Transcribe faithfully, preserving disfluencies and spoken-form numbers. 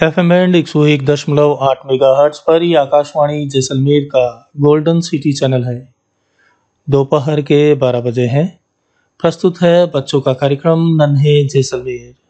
F M and एक सौ एक दशमलव आठ मेगा हर्ट्ज पर ये आकाशवाणी जैसलमेर का गोल्डन सिटी चैनल है। दोपहर के बारह बजे हैं। प्रस्तुत है बच्चों का कार्यक्रम नन्हे जैसलमेर।